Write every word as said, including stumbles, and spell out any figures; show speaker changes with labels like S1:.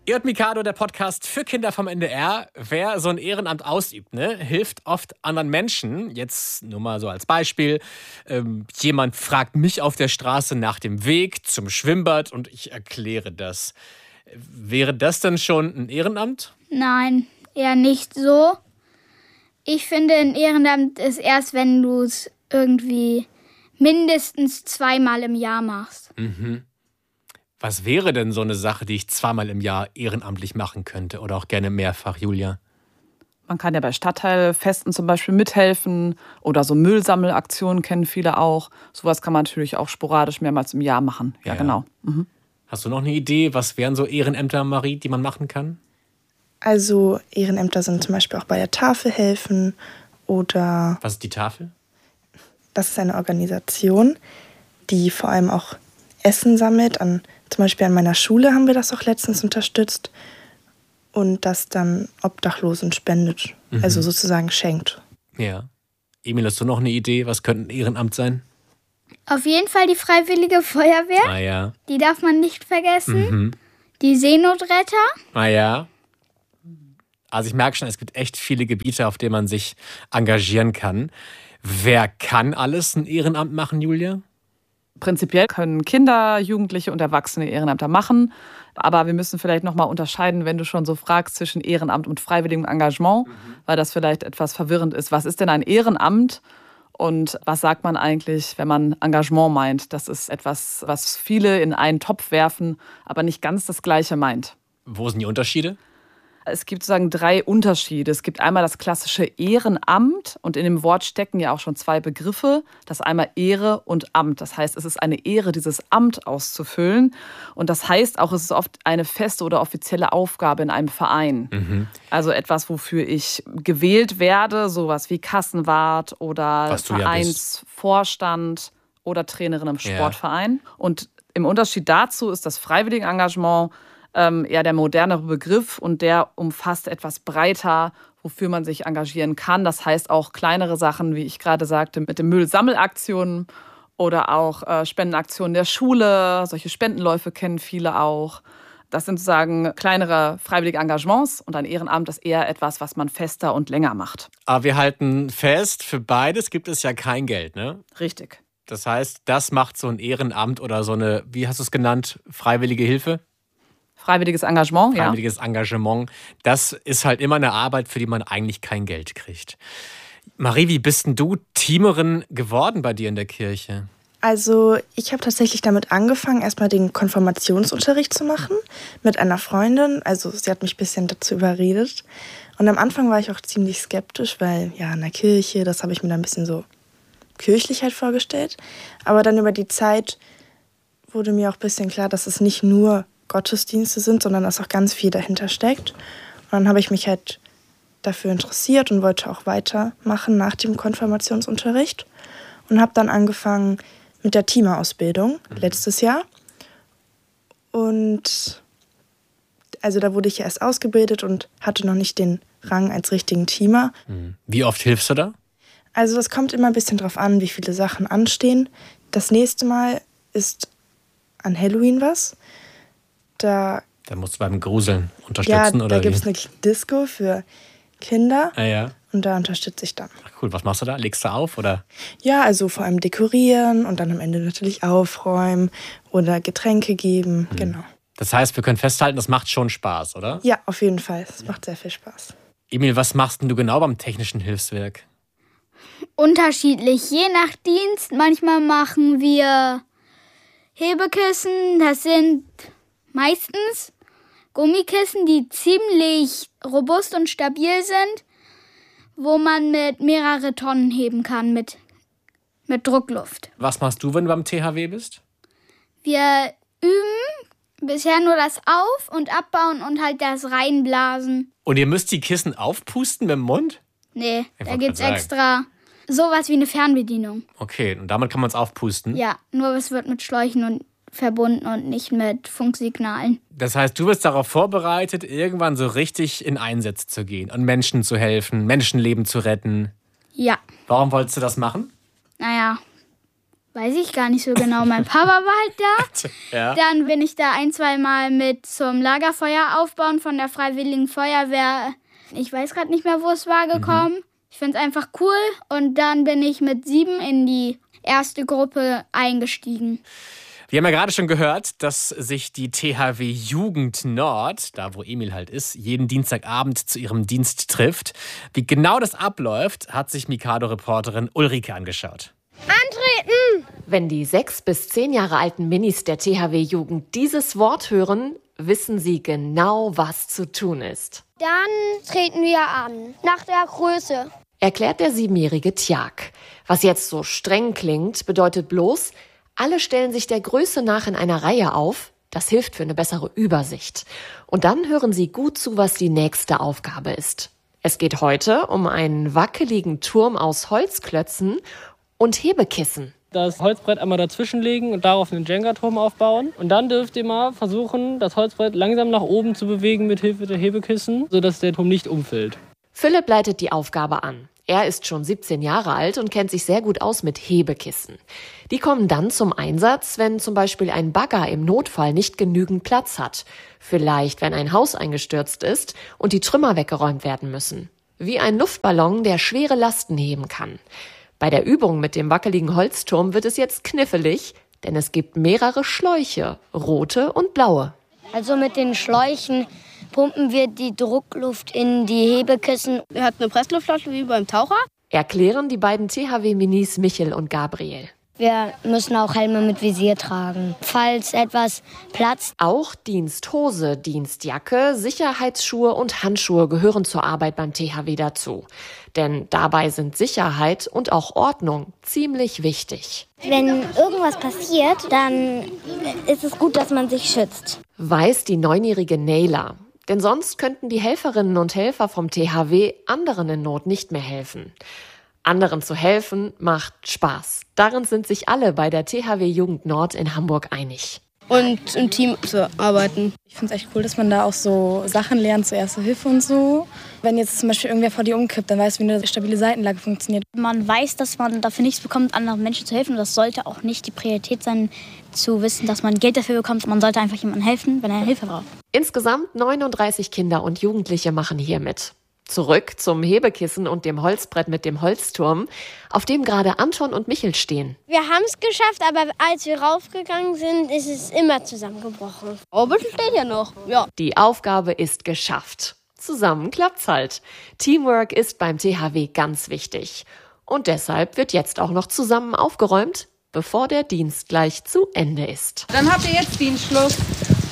S1: Ihr und Mikado, der Podcast für Kinder vom N D R. Wer so ein Ehrenamt ausübt, ne, hilft oft anderen Menschen. Jetzt nur mal so als Beispiel. Ähm, jemand fragt mich auf der Straße nach dem Weg zum Schwimmbad und ich erkläre das. Wäre das dann schon ein Ehrenamt?
S2: Nein, eher nicht so. Ich finde, ein Ehrenamt ist erst, wenn du es irgendwie mindestens zweimal im Jahr machst.
S1: Mhm. Was wäre denn so eine Sache, die ich zweimal im Jahr ehrenamtlich machen könnte oder auch gerne mehrfach, Julia?
S3: Man kann ja bei Stadtteilfesten zum Beispiel mithelfen oder so Müllsammelaktionen kennen viele auch. Sowas kann man natürlich auch sporadisch mehrmals im Jahr machen. Ja,
S1: Ja.
S3: genau. Mhm.
S1: Hast du noch eine Idee, was wären so Ehrenämter, Marie, die man machen kann?
S4: Also Ehrenämter sind zum Beispiel auch bei der Tafel helfen oder
S1: Was ist die Tafel?
S4: das ist eine Organisation, die vor allem auch Essen sammelt. An, zum Beispiel an meiner Schule haben wir das auch letztens unterstützt und das dann Obdachlosen spendet,
S1: Mhm.
S4: also sozusagen schenkt.
S1: Ja. Emil, hast du noch eine Idee? Was könnte ein Ehrenamt sein?
S2: Auf jeden Fall die Freiwillige Feuerwehr.
S1: Ah ja.
S2: Die darf man nicht vergessen.
S1: Mhm.
S2: Die Seenotretter.
S1: Ah ja. Also ich merke schon, es gibt echt viele Gebiete, auf denen man sich engagieren kann. Wer kann alles ein Ehrenamt machen, Julia?
S3: Prinzipiell können Kinder, Jugendliche und Erwachsene Ehrenämter machen. Aber wir müssen vielleicht nochmal unterscheiden, wenn du schon so fragst, zwischen Ehrenamt und freiwilligem Engagement, mhm. weil das vielleicht etwas verwirrend ist. Was ist denn ein Ehrenamt und was sagt man eigentlich, wenn man Engagement meint? Das ist etwas, was viele in einen Topf werfen, aber nicht ganz das Gleiche meint.
S1: Wo sind die Unterschiede?
S3: Es gibt sozusagen drei Unterschiede. Es gibt einmal das klassische Ehrenamt und in dem Wort stecken ja auch schon zwei Begriffe. Das ist einmal Ehre und Amt. Das heißt, es ist eine Ehre, dieses Amt auszufüllen. Und das heißt auch, es ist oft eine feste oder offizielle Aufgabe in einem Verein.
S1: Mhm.
S3: Also etwas, wofür ich gewählt werde, sowas wie Kassenwart oder
S1: Was du ja
S3: Vereinsvorstand oder Trainerin im
S1: Ja.
S3: Sportverein. Und im Unterschied dazu ist das freiwillige Engagement Ähm, eher der modernere Begriff und der umfasst etwas breiter, wofür man sich engagieren kann. Das heißt auch kleinere Sachen, wie ich gerade sagte, mit den Müllsammelaktionen oder auch äh, Spendenaktionen der Schule. Solche Spendenläufe kennen viele auch. Das sind sozusagen kleinere freiwillige Engagements und ein Ehrenamt ist eher etwas, was man fester und länger macht.
S1: Aber wir halten fest, für beides gibt es ja kein Geld, ne?
S3: Richtig.
S1: Das heißt, das macht so ein Ehrenamt oder so eine, wie hast du es genannt, freiwillige Hilfe?
S3: Freiwilliges Engagement, ja.
S1: Freiwilliges Engagement. Das ist halt immer eine Arbeit, für die man eigentlich kein Geld kriegt. Marie, wie bist denn du Teamerin geworden bei dir in der Kirche?
S4: Also ich habe tatsächlich damit angefangen, erstmal den Konfirmationsunterricht zu machen mit einer Freundin. Also sie hat mich ein bisschen dazu überredet. Und am Anfang war ich auch ziemlich skeptisch, weil ja in der Kirche, das habe ich mir dann ein bisschen so kirchlich halt vorgestellt. Aber dann über die Zeit wurde mir auch ein bisschen klar, dass es nicht nur Gottesdienste sind, sondern dass auch ganz viel dahinter steckt. Und dann habe ich mich halt dafür interessiert und wollte auch weitermachen nach dem Konfirmationsunterricht und habe dann angefangen mit der Teamerausbildung mhm. letztes Jahr. Und also da wurde ich ja erst ausgebildet und hatte noch nicht den Rang als richtigen Teamer.
S1: Wie oft hilfst du da?
S4: Also das kommt immer ein bisschen drauf an, wie viele Sachen anstehen. Das nächste Mal ist an Halloween was. Da,
S1: da musst du beim Gruseln unterstützen,
S4: ja,
S1: oder
S4: da
S1: wie?
S4: gibt es eine Disco für Kinder
S1: Ah, ja.
S4: und da unterstütze ich dann.
S1: Ach, cool, was machst du da? Legst du auf, oder?
S4: Ja, also vor allem dekorieren und dann am Ende natürlich aufräumen oder Getränke geben,
S1: Mhm.
S4: genau.
S1: Das heißt, wir können festhalten, das macht schon Spaß, oder?
S4: Ja, auf jeden Fall, es macht sehr viel Spaß.
S1: Emil, was machst denn du genau beim technischen Hilfswerk?
S2: Unterschiedlich, je nach Dienst. Manchmal machen wir Hebekissen, das sind meistens Gummikissen, die ziemlich robust und stabil sind, wo man mit mehrere Tonnen heben kann mit, mit Druckluft.
S1: Was machst du, wenn du beim T H W bist?
S2: Wir üben bisher nur das Auf- und Abbauen und halt das Reinblasen.
S1: Und ihr müsst die Kissen aufpusten mit dem Mund?
S2: Nee,
S1: Ich
S2: da
S1: wollt
S2: gibt's
S1: grad sagen.
S2: extra sowas wie eine Fernbedienung.
S1: Okay, und damit kann man es aufpusten?
S2: Ja, nur es wird mit Schläuchen und verbunden und nicht mit Funksignalen.
S1: Das heißt, du bist darauf vorbereitet, irgendwann so richtig in Einsätze zu gehen und Menschen zu helfen, Menschenleben zu retten.
S2: Ja,
S1: Warum wolltest du das machen?
S2: naja, Weiß ich gar nicht so genau. Mein Papa war halt da.
S1: Ja.
S2: Dann bin ich da ein, zwei Mal mit zum Lagerfeuer aufbauen von der Freiwilligen Feuerwehr. Ich weiß gerade nicht mehr, wo es war, gekommen. Mhm. Ich finde es einfach cool. Und dann bin ich mit sieben in die erste Gruppe eingestiegen.
S1: Wir haben ja gerade schon gehört, dass sich die T H W Jugend Nord, da wo Emil halt ist, jeden Dienstagabend zu ihrem Dienst trifft. Wie genau das abläuft, hat sich Mikado-Reporterin Ulrike angeschaut.
S5: Antreten! Wenn die sechs bis zehn Jahre alten Minis der T H W Jugend dieses Wort hören, wissen sie genau, was zu tun ist.
S6: Dann treten wir an, nach der Größe.
S5: Erklärt der siebenjährige Tjag. Was jetzt so streng klingt, bedeutet bloß, alle stellen sich der Größe nach in einer Reihe auf. Das hilft für eine bessere Übersicht. Und dann hören sie gut zu, was die nächste Aufgabe ist. Es geht heute um einen wackeligen Turm aus Holzklötzen und Hebekissen.
S7: Das Holzbrett einmal dazwischenlegen und darauf einen Jenga-Turm aufbauen. Und dann dürft ihr mal versuchen, das Holzbrett langsam nach oben zu bewegen mit Hilfe der Hebekissen, sodass der Turm nicht umfällt.
S5: Philipp leitet die Aufgabe an. Er ist schon siebzehn Jahre alt und kennt sich sehr gut aus mit Hebekissen. Die kommen dann zum Einsatz, wenn zum Beispiel ein Bagger im Notfall nicht genügend Platz hat. Vielleicht, wenn ein Haus eingestürzt ist und die Trümmer weggeräumt werden müssen. Wie ein Luftballon, der schwere Lasten heben kann. Bei der Übung mit dem wackeligen Holzturm wird es jetzt knifflig, denn es gibt mehrere Schläuche, rote und blaue.
S6: Also mit den Schläuchen pumpen wir die Druckluft in die Hebekissen.
S8: Er hat eine Pressluftflasche wie beim Taucher.
S5: Erklären die beiden T H W-Minis Michel und Gabriel.
S6: Wir müssen auch Helme mit Visier tragen, falls etwas platzt.
S5: Auch Diensthose, Dienstjacke, Sicherheitsschuhe und Handschuhe gehören zur Arbeit beim T H W dazu. Denn dabei sind Sicherheit und auch Ordnung ziemlich wichtig.
S6: Wenn irgendwas passiert, dann ist es gut, dass man sich schützt.
S5: Weiß die neunjährige Nayla. Denn sonst könnten die Helferinnen und Helfer vom T H W anderen in Not nicht mehr helfen. Anderen zu helfen macht Spaß. Darin sind sich alle bei der T H W Jugend Nord in Hamburg einig.
S8: Und im Team zu arbeiten.
S4: Ich finde es echt cool, dass man da auch so Sachen lernt, so Erste Hilfe und so. Wenn jetzt zum Beispiel irgendwer vor dir umkippt, dann weißt du, wie eine stabile Seitenlage funktioniert.
S2: Man weiß, dass man dafür nichts bekommt, anderen Menschen zu helfen. Und das sollte auch nicht die Priorität sein, zu wissen, dass man Geld dafür bekommt. Man sollte einfach jemandem helfen, wenn er Hilfe braucht.
S5: Insgesamt neununddreißig Kinder und Jugendliche machen hier mit. Zurück zum Hebekissen und dem Holzbrett mit dem Holzturm, auf dem gerade Anton und Michel stehen.
S6: Wir haben es geschafft, aber als wir raufgegangen sind, ist es immer zusammengebrochen.
S8: Aber ein bisschen steht ja noch. Ja.
S5: Die Aufgabe ist geschafft. Zusammen klappt's halt. Teamwork ist beim T H W ganz wichtig. Und deshalb wird jetzt auch noch zusammen aufgeräumt, bevor der Dienst gleich zu Ende ist.
S3: Dann habt ihr jetzt Dienstschluss.